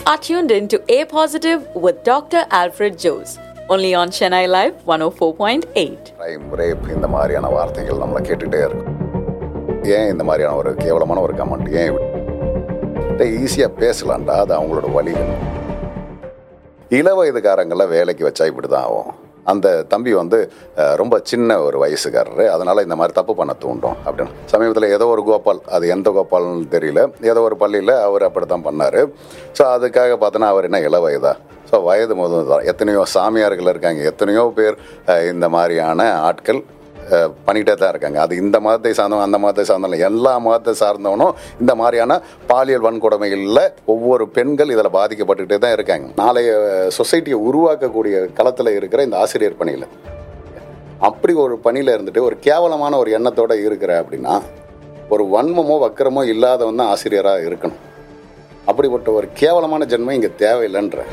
are tuned in to A Positive with Dr. Alfred Jose, only on Chennai Live 104.8. Crime, rape இந்த மாதிரியான வார்த்தைகள் நம்மளை கேட்டுகிட்டே இருக்கும். ஏன் இந்த மாதிரியான ஒரு கேவலமான ஒரு கமெண்ட் ஏன் ஈஸியாக பேசலாம்டா, அது அவங்களோட வழிகள். இள வயதுக்காரங்களாம் வேலைக்கு வச்சா இப்படி தான் ஆகும். அந்த தம்பி ரொம்ப சின்ன ஒரு வயசுக்காரரு, அதனால் இந்த மாதிரி தப்பு பண்ண தூண்டும் அப்படின்னு. சமீபத்தில் ஏதோ ஒரு கோபால், அது எந்த கோபால்னு தெரியல, ஏதோ ஒரு பள்ளியில் அவர் அப்படி தான் பண்ணார். ஸோ அதுக்காக பார்த்தோன்னா அவர் என்ன இள வயதா? ஸோ வயது முதல் தான் எத்தனையோ சாமியார்கள் இருக்காங்க, எத்தனையோ பேர் இந்த மாதிரியான ஆட்கள் பண்ணிகிட்டே தான் இருக்காங்க. அது இந்த மதத்தை சார்ந்தவன், அந்த மதத்தை சார்ந்தவன், எல்லா மதத்தை சார்ந்தவனும் இந்த மாதிரியான பாலியல் வன்கொடுமைகளில் ஒவ்வொரு பெண்கள் இதில் பாதிக்கப்பட்டுக்கிட்டே தான் இருக்காங்க. நாளைய சொசைட்டியை உருவாக்கக்கூடிய களத்தில் இருக்கிற இந்த ஆசிரியர் பணியில் அப்படி ஒரு பணியில் இருந்துட்டு ஒரு கேவலமான ஒரு எண்ணத்தோடு இருக்கிற அப்படின்னா, ஒரு வன்மமோ வக்கரமோ இல்லாதவன் தான் ஆசிரியராக இருக்கணும். அப்படிப்பட்ட ஒரு கேவலமான ஜென்மம் இங்கே தேவையில்லைன்ற.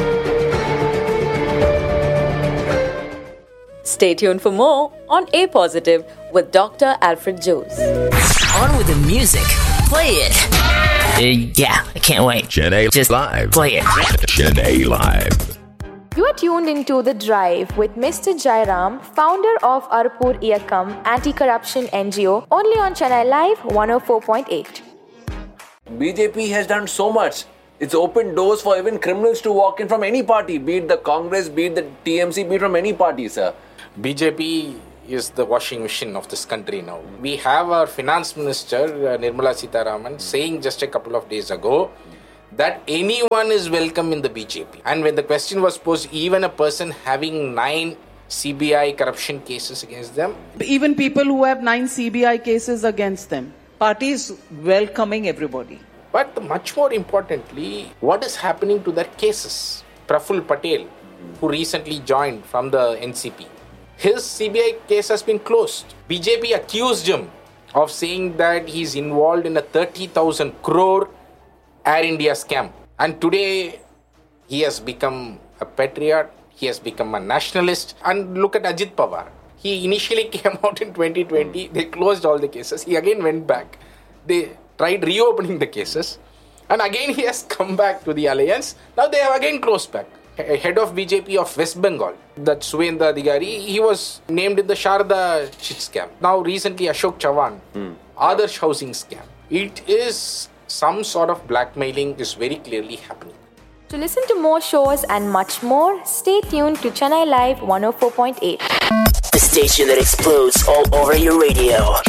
Stay tuned for more on A Positive with Dr. Alfred Jose. On with the music. Play it. Yeah, I can't wait. Chennai Just Live. play it. Chennai Live. You are tuned into The Drive with Mr. Jairam, founder of Arpur Iyakam Anti-Corruption NGO, only on Chennai Live 104.8. BJP has done so much. It's opened doors for even criminals to walk in from any party, be it the Congress, be it the TMC, be it from any party, sir. BJP is the washing machine of this country now. We have our finance minister, Nirmala Sitharaman, saying just a couple of days ago that anyone is welcome in the BJP. And when the question was posed, even a person having 9 CBI corruption cases against them. Even people who have 9 CBI cases against them. Parties welcoming everybody. But much more importantly, what is happening to their cases? Praful Patel, who recently joined from the NCP. His CBI case has been closed. BJP accused him of saying that he's involved in a 30,000 crore Air India scam. And today, he has become a patriot. He has become a nationalist. And look at Ajit Pawar. He initially came out in 2020. They closed all the cases. He again went back. They tried reopening the cases. And again, he has come back to the alliance. Now they have again closed back. Head of BJP of West Bengal, that Suendra Adhikari, he was named in the Sharda chit scam. Now recently Ashok Chavan, Adarsh housing scam. It is some sort of blackmailing is very clearly happening. To listen to more shows and much more, stay tuned to Chennai Live 104.8. The station that explodes all over your radio.